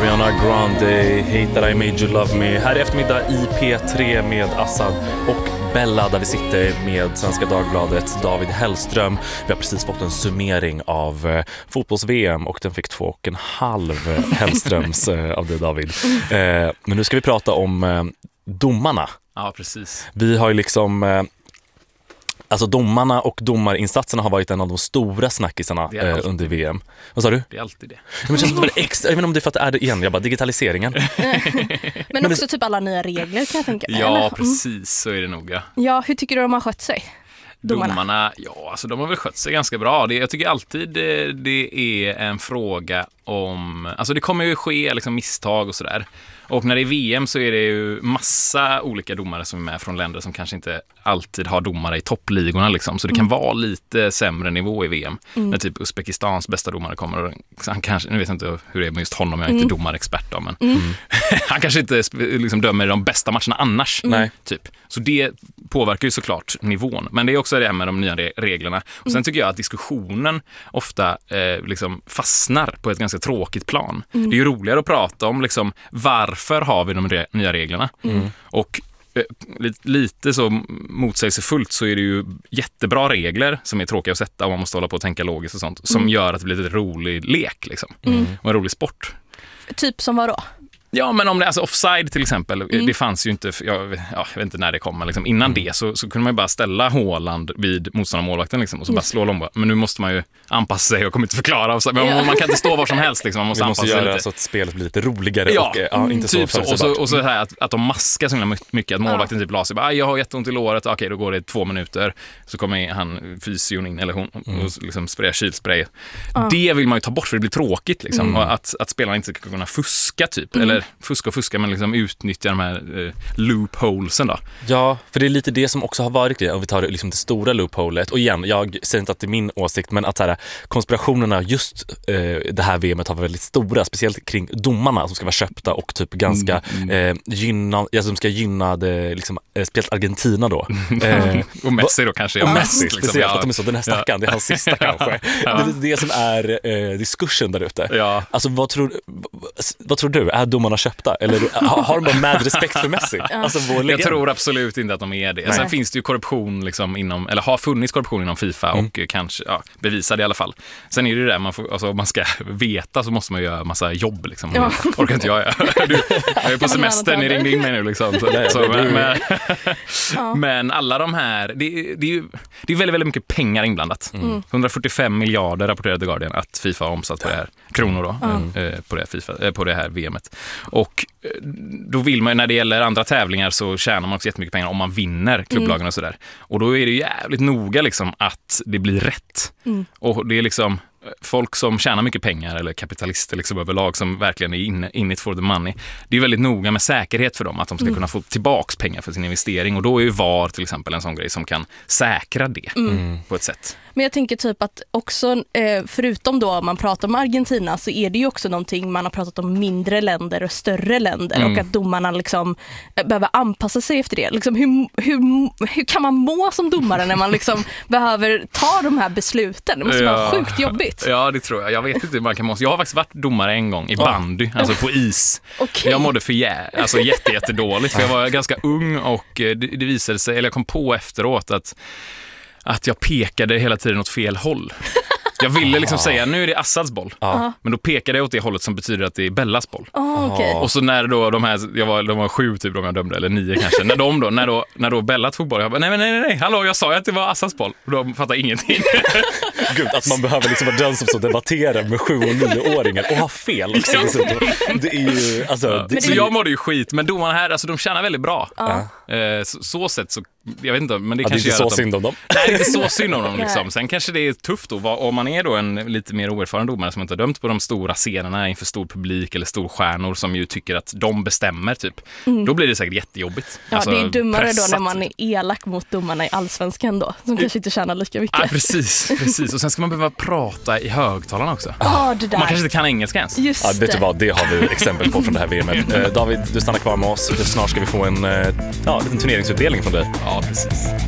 Ariana Grande, Hate That I Made You Love Me. Här i eftermiddag i P3 med Assad och Bella, där vi sitter med Svenska Dagbladets David Hellström. Vi har precis fått en summering av fotbolls-VM och den fick 2,5 Hellströms av det, David. Men nu ska vi prata om domarna. Ja, precis. Vi har ju liksom... Alltså domarna och domarinsatserna har varit en av de stora snackisarna under VM. Vad sa du? Det är alltid det. Men det känns som det extra, jag vet inte om det är för att det är det igen. Jag bara, digitaliseringen. Men också typ alla nya regler kan jag tänka mig. Ja, precis. Så är det nog. Ja, hur tycker du de har skött sig? Domarna, ja, alltså de har väl skött sig ganska bra. Jag tycker alltid det är en fråga om... Alltså det kommer ju ske liksom misstag och sådär. Och när det är VM så är det ju massa olika domare som är med från länder som kanske inte alltid har domare i toppligorna liksom. Så det kan vara lite sämre nivå i VM. När typ Uzbekistans bästa domare kommer och han kanske, nu vet jag inte hur det är med just honom, jag är inte domarexpert då, men han kanske inte liksom dömer de bästa matcherna annars. Typ. Så det påverkar ju såklart nivån. Men det är också det här med de nya reglerna. Och sen tycker jag att diskussionen ofta liksom fastnar på ett ganska tråkigt plan. Det är ju roligare att prata om liksom, varför har vi de nya reglerna? Och lite så motsägelsefullt så är det ju jättebra regler som är tråkiga att sätta och man måste hålla på och tänka logiskt och sånt som gör att det blir ett rolig lek liksom. Och en rolig sport. Typ som vad då? Ja, men om det, alltså offside till exempel, det fanns ju inte, jag vet inte när det kom, men liksom, innan det så kunde man ju bara ställa Haaland vid motståndarmålvakten liksom, och så bara slå långt. Men nu måste man ju anpassa sig och kommer inte förklara. Men man kan inte stå var som helst. Liksom, man måste anpassa sig lite. Så att spelet blir lite roligare och inte typ så. Och så här att de maskar så himla mycket, att målvakten typ la sig, jag har jätteont i låret, okej, då går det 2 minuter. Så kommer han fysion in, eller hon, och liksom sprayar kylspray. Det vill man ju ta bort för det blir tråkigt liksom, och att spelarna inte ska kunna fuska typ, eller fuska men liksom utnyttja de här loopholesen då. Ja, för det är lite det som också har varit det, om vi tar liksom det stora loopholet. Och igen, jag säger inte att det är min åsikt, men att så här, konspirationerna just det här VMet har varit väldigt stora, speciellt kring domarna som ska vara köpta och typ ganska som ska gynna det, liksom, speciellt Argentina då. Och Messi då kanske. Och Messi liksom, speciellt, att de är så, den här stackaren, det är hans sista kanske. Det är det som är diskursen där ute. Ja. Alltså vad tror du? Är domarna köpta? Eller har de bara med respekt för Messi? Alltså, jag tror absolut inte att de är det. Sen finns det ju korruption liksom inom, eller har funnits korruption inom FIFA och kanske bevisad i alla fall. Sen är det ju det, om man ska veta så måste man ju göra massa jobb liksom. Orkar inte jag är på semester, ni ringde in mig nu liksom. Men alla de här, det är väldigt, väldigt mycket pengar inblandat. 145 miljarder rapporterade The Guardian att FIFA har omsatt på det här, kronor då, på det här VMet. Och då vill man, när det gäller andra tävlingar så tjänar man också jättemycket pengar om man vinner klubblagen och sådär. Och då är det jävligt noga liksom att det blir rätt. Och det är liksom folk som tjänar mycket pengar, eller kapitalister liksom överlag, som verkligen är in it for the money. Det är väldigt noga med säkerhet för dem att de ska kunna få tillbaks pengar för sin investering, och då är ju VAR till exempel en sån grej som kan säkra det på ett sätt. Men jag tänker typ att också, förutom då man pratar om Argentina, så är det ju också någonting man har pratat om mindre länder och större länder, och att domarna liksom behöver anpassa sig efter det. Liksom, hur kan man må som domare när man liksom behöver ta de här besluten? Det måste vara sjukt jobbigt. Ja, det tror jag. Jag vet inte hur man kan må. Jag har faktiskt varit domare en gång i bandy, alltså på is. Okay. Jag mådde alltså jättedåligt, för jag var ganska ung, och det visade sig, eller jag kom på efteråt att jag pekade hela tiden åt fel håll. Jag ville liksom säga, nu är det Assads boll. Men då pekade jag åt det hållet som betyder att det är Bellas boll. Okay. Och så när då de var 7 typ de jag dömde, eller 9 kanske. När då Bella tog boll, jag bara, nej, hallå, jag sa ju att det var Assads boll. Och de fattade ingenting. Gud, att man behöver liksom vara den som så debatterar med 7- och 9-åringar och ha fel också. Det är ju, alltså, så jag mådde ju skit, men domarna här, alltså, de tjänar väldigt bra. Så sätt så, jag vet inte, men det kanske är inte så synd om dem. Nej, det är inte så synd om dem liksom. Sen kanske det är tufft då, om man är då en lite mer oerfaren domare som inte har dömt på de stora scenerna inför stor publik eller storstjärnor som ju tycker att de bestämmer typ. Då blir det säkert jättejobbigt. Ja, alltså, det är dummare pressat. Då när man är elak mot domarna i Allsvenskan då, som kanske inte tjänar lika mycket. Ja, precis. Och sen ska man behöva prata i högtalarna också. Det där. Man kanske inte kan engelska ens. Just vet du vad, det har vi exempel på från det här VMet. David, du stannar kvar med oss. Snart ska vi få en liten turneringsutdelning från dig. Ja, precis.